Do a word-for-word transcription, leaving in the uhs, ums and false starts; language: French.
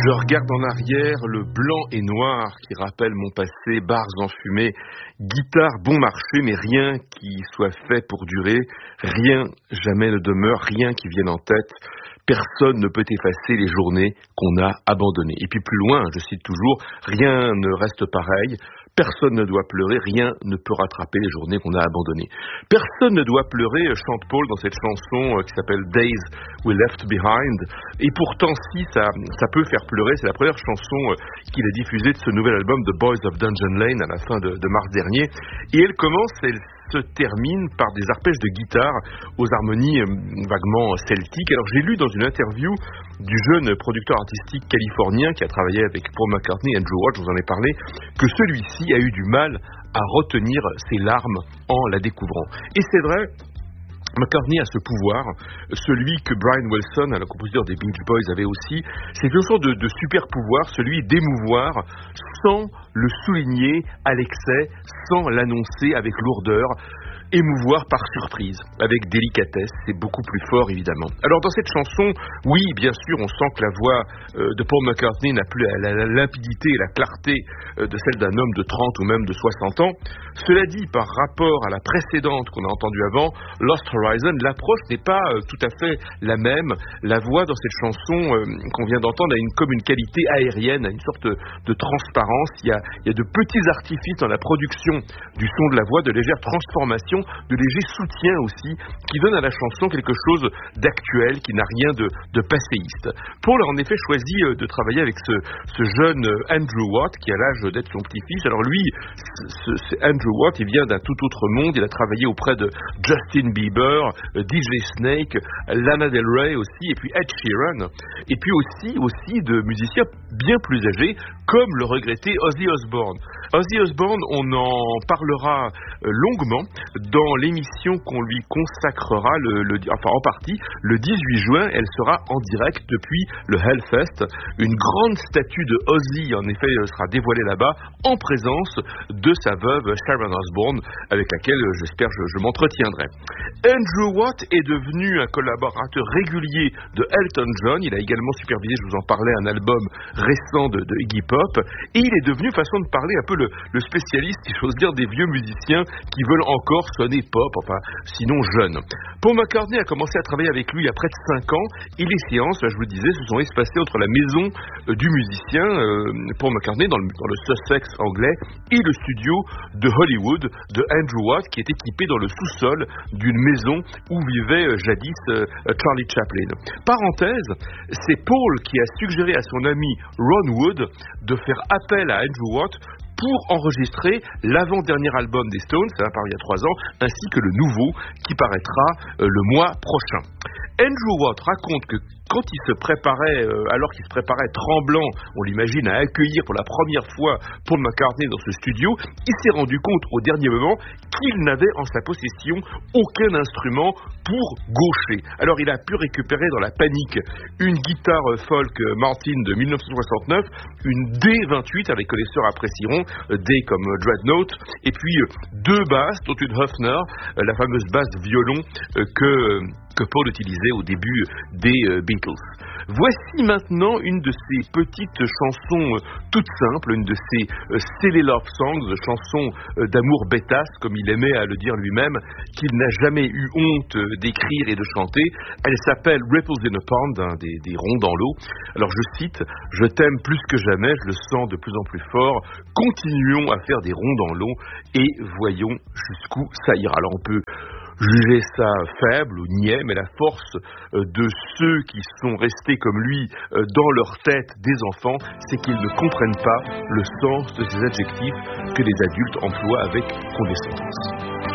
Je regarde en arrière le blanc et noir qui rappelle mon passé, bars enfumés, guitare bon marché, mais rien qui soit fait pour durer, rien jamais ne demeure, rien qui vienne en tête. Personne ne peut effacer les journées qu'on a abandonnées. Et puis plus loin, je cite toujours, rien ne reste pareil. Personne ne doit pleurer, rien ne peut rattraper les journées qu'on a abandonnées. Personne ne doit pleurer, chante Paul dans cette chanson qui s'appelle Days We Left Behind. Et pourtant, si ça, ça peut faire pleurer, c'est la première chanson qu'il a diffusée de ce nouvel album The Boys of Dungeon Lane à la fin de, de mars dernier. Et elle commence, elle se termine par des arpèges de guitare aux harmonies vaguement celtiques. Alors j'ai lu dans une interview du jeune producteur artistique californien qui a travaillé avec Paul McCartney et Andrew Watt, je vous en ai parlé, que celui-ci a eu du mal à retenir ses larmes en la découvrant. Et c'est vrai, McCartney a ce pouvoir, celui que Brian Wilson, le compositeur des Beach Boys, avait aussi. C'est une sorte de, de super pouvoir, celui d'émouvoir sans le souligner à l'excès, sans l'annoncer avec lourdeur. Émouvoir par surprise, avec délicatesse, c'est beaucoup plus fort évidemment. Alors dans cette chanson, oui, bien sûr, on sent que la voix euh, de Paul McCartney n'a plus la, la, la limpidité et la clarté euh, de celle d'un homme de trente ou même de soixante ans. Cela dit, par rapport à la précédente qu'on a entendue avant, Lost Horizon, l'approche n'est pas euh, tout à fait la même. La voix dans cette chanson euh, qu'on vient d'entendre a une, comme une qualité aérienne, a une sorte de transparence. Il y a, il y a de petits artifices dans la production du son de la voix, de légères transformations, de légers soutiens aussi, qui donnent à la chanson quelque chose d'actuel, qui n'a rien de, de passéiste. Paul a en effet choisi de travailler avec ce, ce jeune Andrew Watt, qui a l'âge d'être son petit-fils. Alors lui, ce, ce Andrew Watt, il vient d'un tout autre monde. Il a travaillé auprès de Justin Bieber, D J Snake, Lana Del Rey aussi, et puis Ed Sheeran, et puis aussi, aussi de musiciens bien plus âgés, comme le regretté Ozzy Osbourne. Ozzy Osbourne, on en parlera longuement dans l'émission qu'on lui consacrera, le, le, enfin en partie, le dix-huit juin. Elle sera en direct depuis le Hellfest. Une grande statue de Ozzy, en effet, sera dévoilée là-bas, en présence de sa veuve Sharon Osbourne, avec laquelle, j'espère, je, je m'entretiendrai. Andrew Watt est devenu un collaborateur régulier de Elton John. Il a également supervisé, je vous en parlais, un album récent de, de Iggy Pop. Et il est devenu, façon de parler, un peu le, le spécialiste, si j'ose dire, des vieux musiciens qui veulent encore sonner pop, enfin, sinon jeune. Paul McCartney a commencé à travailler avec lui il y a près de cinq ans, et les séances, là, je vous le disais, se sont espacées entre la maison euh, du musicien, euh, Paul McCartney, dans le, dans le Sussex anglais, et le studio de Hollywood de Andrew Watt, qui est équipé dans le sous-sol d'une maison où vivait euh, jadis euh, Charlie Chaplin. Parenthèse, c'est Paul qui a suggéré à son ami Ron Wood de faire appel à Andrew Watt pour enregistrer l'avant-dernier album des Stones, ça va paru il y a trois ans, ainsi que le nouveau qui paraîtra euh, le mois prochain. Andrew Watt raconte que quand il se préparait, euh, alors qu'il se préparait tremblant, on l'imagine, à accueillir pour la première fois Paul McCartney dans ce studio, il s'est rendu compte au dernier moment qu'il n'avait en sa possession aucun instrument pour gaucher. Alors il a pu récupérer dans la panique une guitare folk Martin de dix-neuf cent soixante-neuf, une D vingt-huit, avec les connaisseurs apprécieront, D comme Dreadnought, et puis deux basses, dont une Hofner, la fameuse basse violon que... que Paul utilisait au début des euh, Beatles. Voici maintenant une de ces petites chansons euh, toutes simples, une de ces euh, silly love songs, chansons euh, d'amour bêtasse, comme il aimait à le dire lui-même, qu'il n'a jamais eu honte euh, d'écrire et de chanter. Elle s'appelle Ripples in a Pond, hein, des, des ronds dans l'eau. Alors je cite, « Je t'aime plus que jamais, je le sens de plus en plus fort, continuons à faire des ronds dans l'eau et voyons jusqu'où ça ira. » Alors on peut juger ça faible ou niais, mais la force de ceux qui sont restés comme lui dans leur tête des enfants, c'est qu'ils ne comprennent pas le sens de ces adjectifs que les adultes emploient avec condescendance.